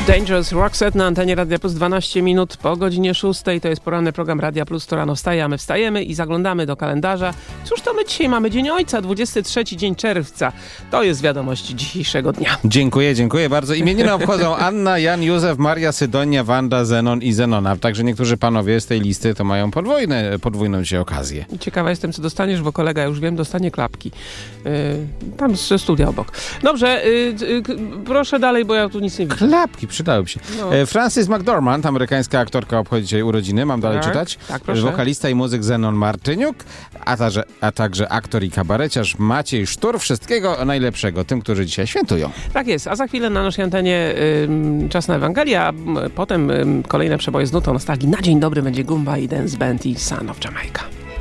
Dangerous Roxette na antenie Radia Plus, 12 minut po godzinie 6. To jest poranny program Radia Plus, to rano wstaje, a my wstajemy i zaglądamy do kalendarza. Cóż to my dzisiaj mamy? Dzień Ojca, 23 dzień czerwca. To jest wiadomość dzisiejszego dnia. Dziękuję bardzo. Imieniny obchodzą Anna, Jan, Józef, Maria, Sydonia, Wanda, Zenon i Zenona. Także niektórzy panowie z tej listy to mają podwójną dzisiaj okazję. Ciekawa jestem, co dostaniesz, bo kolega, już wiem, dostanie klapki. Tam ze studia obok. Dobrze, proszę dalej, bo ja tu nic nie widzę. Klapki, przydałyby się. No. Frances McDormand, amerykańska aktorka, obchodzi dzisiaj urodziny. Mam dalej czytać? Tak, proszę. Wokalista i muzyk Zenon Martyniuk, a także aktor i kabareciarz Maciej Sztur. Wszystkiego najlepszego tym, którzy dzisiaj świętują. Tak jest, a za chwilę na naszej antenie czas na Ewangelię, a potem kolejne przeboje z nutą nostalgii. Na dzień dobry będzie Goomba i Dance Band i Son of Jamaica.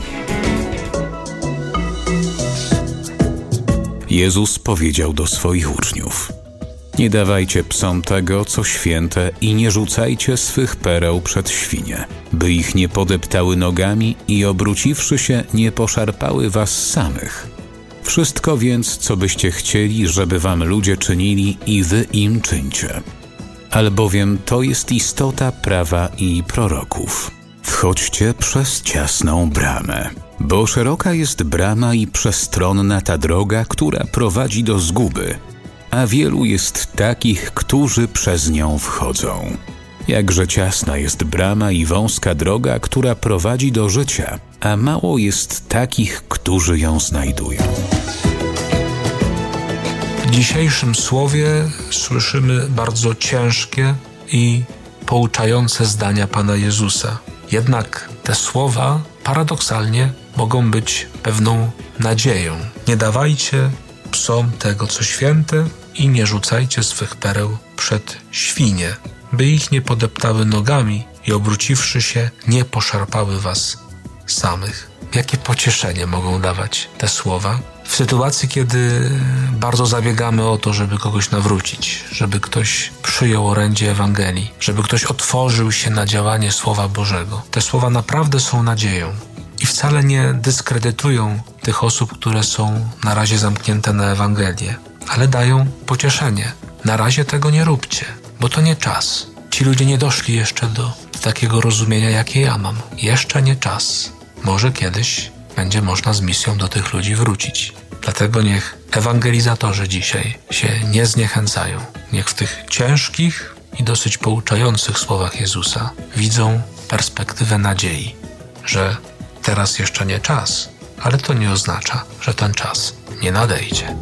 Jezus powiedział do swoich uczniów: nie dawajcie psom tego, co święte, i nie rzucajcie swych pereł przed świnie, by ich nie podeptały nogami i obróciwszy się, nie poszarpały was samych. Wszystko więc, co byście chcieli, żeby wam ludzie czynili, i wy im czyńcie. Albowiem to jest istota prawa i proroków. Wchodźcie przez ciasną bramę, bo szeroka jest brama i przestronna ta droga, która prowadzi do zguby, a wielu jest takich, którzy przez nią wchodzą. Jakże ciasna jest brama i wąska droga, która prowadzi do życia, a mało jest takich, którzy ją znajdują. W dzisiejszym słowie słyszymy bardzo ciężkie i pouczające zdania Pana Jezusa. Jednak te słowa paradoksalnie mogą być pewną nadzieją. Nie dawajcie psom tego, co święte, i nie rzucajcie swych pereł przed świnie, by ich nie podeptały nogami i obróciwszy się, nie poszarpały was samych. Jakie pocieszenie mogą dawać te słowa w sytuacji, kiedy bardzo zabiegamy o to, żeby kogoś nawrócić, żeby ktoś przyjął orędzie Ewangelii, żeby ktoś otworzył się na działanie Słowa Bożego. Te słowa naprawdę są nadzieją i wcale nie dyskredytują tych osób, które są na razie zamknięte na Ewangelię, ale dają pocieszenie. Na razie tego nie róbcie, bo to nie czas. Ci ludzie nie doszli jeszcze do takiego rozumienia, jakie ja mam. Jeszcze nie czas. Może kiedyś będzie można z misją do tych ludzi wrócić. Dlatego niech ewangelizatorzy dzisiaj się nie zniechęcają. Niech w tych ciężkich i dosyć pouczających słowach Jezusa widzą perspektywę nadziei, że teraz jeszcze nie czas, ale to nie oznacza, że ten czas nie nadejdzie.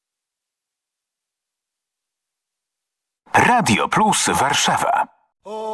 Radio Plus Warszawa.